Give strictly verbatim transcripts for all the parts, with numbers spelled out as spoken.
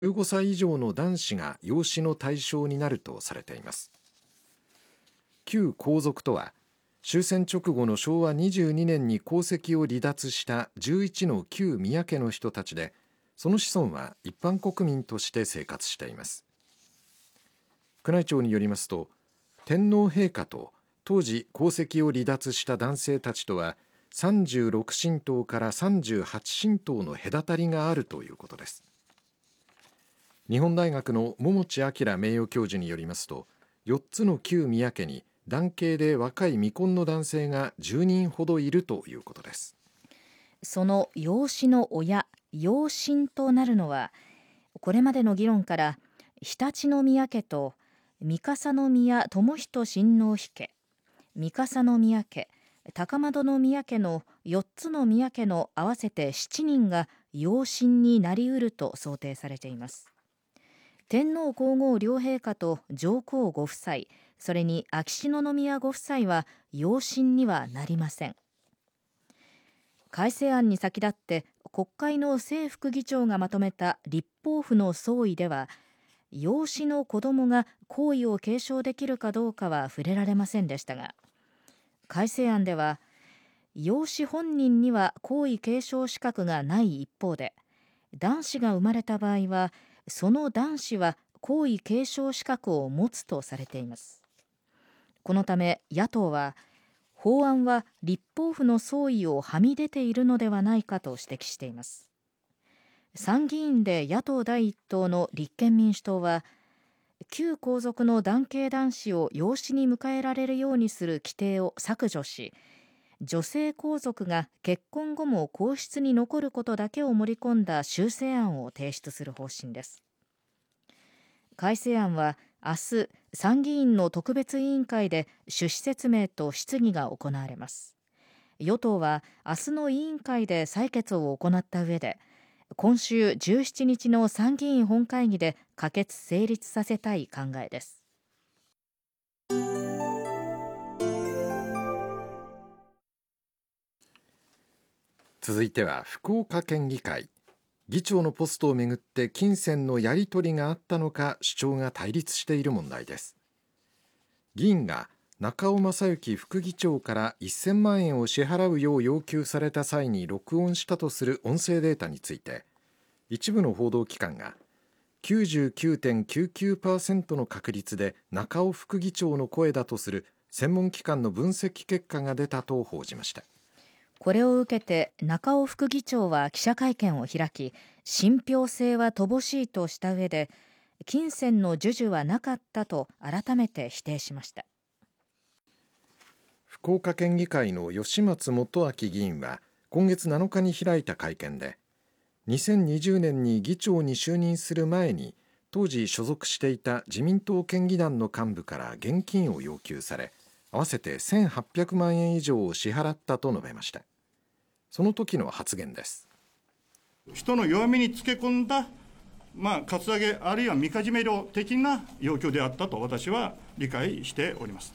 じゅうごさい以上の男子が養子の対象になるとされています。旧皇族とは終戦直後のしょうわにじゅうにねんに皇籍を離脱したじゅういちの旧宮家の人たちで、その子孫は一般国民として生活しています。宮内庁によりますと、天皇陛下と当時皇籍を離脱した男性たちとはさんじゅうろく親等からさんじゅうはち親等の隔たりがあるということです。日本大学の桃地明名誉教授によりますと、よっつの旧宮家に男系で若い未婚の男性がじゅうにんほどいるということです。 その養子の親、養親となるのは、これまでの議論から常陸宮家と三笠宮寛仁親王妃家、三笠宮家、高円宮家のよっつの宮家の合わせてしちにんが養親になりうると想定されています。天皇皇后両陛下と上皇ご夫妻、それに秋篠宮ご夫妻は養親にはなりません。改正案に先立って国会の正副議長がまとめた立法府の総意では、養子の子どもが皇位を継承できるかどうかは触れられませんでしたが、改正案では養子本人には皇位継承資格がない一方で、男子が生まれた場合はその男子は皇位継承資格を持つとされています。このため野党は、法案は立法府の総意をはみ出ているのではないかと指摘しています。参議院で野党第一党の立憲民主党は、旧皇族の男系男子を養子に迎えられるようにする規定を削除し、女性皇族が結婚後も皇室に残ることだけを盛り込んだ修正案を提出する方針です。改正案は明日、参議院の特別委員会で趣旨説明と質疑が行われます。与党は明日の委員会で採決を行った上で、今週じゅうしちにちの参議院本会議で可決・成立させたい考えです。 続いては福岡県議会。議長のポストをめぐって金銭のやり取りがあったのか主張が対立している問題です。議員が中尾正幸副議長からせんまんえんを支払うよう要求された際に録音したとする音声データについて、一部の報道機関が きゅうじゅうきゅうてんきゅうきゅうパーセント の確率で中尾副議長の声だとする専門機関の分析結果が出たと報じました。 これを受けて中尾副議長は記者会見を開き、信憑性は乏しいとした上で、金銭の授受はなかったと改めて否定しました。 福岡県議会の吉松元明議員は今月なのかに開いた会見で、にせんにじゅうねんに議長に就任する前に当時所属していた自民党県議団の幹部から現金を要求され、合わせてせんはっぴゃくまんえん以上を支払ったと述べました。その時の発言です。 人の弱みにつけ込んだ、まあ、カツアゲあるいはみかじめ料的な要求であったと私は理解しております。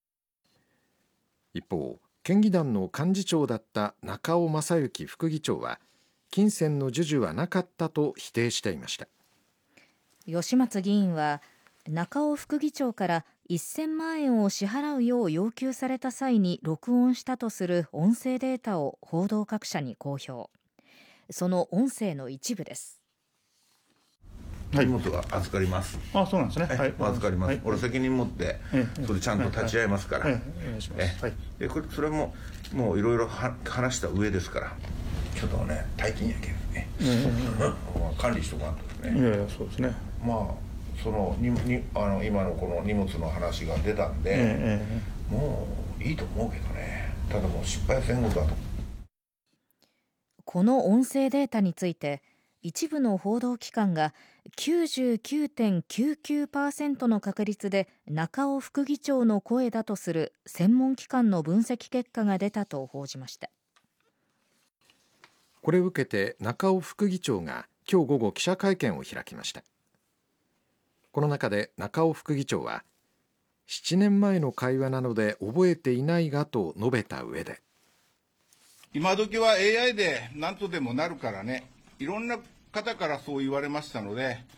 一方、県議団の幹事長だった中尾正幸副議長は金銭の授受はなかったと否定していました。 吉松議員は中尾副議長からせんまんえんを支払うよう要求された際に録音したとする音声データを報道各社に公表。その音声の一部です。 荷物は預かります。 あ、そうなんですね。 はい、 はい、 預かります。 はい、 俺責任持ってそれちゃんと立ち会いますから。 はいはい、お願いします。はい、 でこれそれももういろいろ話した上ですから、ちょっとね大金やけどね、うん、管理しとかんとね。 いやいや、そうですね。 まあそのににあの今のこの荷物の話が出たんで、ええ、もういいと思うけどね。ただもう失敗せんことだと。 この音声データについて一部の報道機関が きゅうじゅうきゅうてんきゅうきゅうパーセント の確率で中尾副議長の声だとする専門機関の分析結果が出たと報じました。 これを受けて中尾副議長が今日午後記者会見を開きました。この中で中尾副議長は、ななねんまえの会話なので覚えていないがと述べた上で、 今時は エーアイ で何とでもなるからね、いろんな方からそう言われましたので、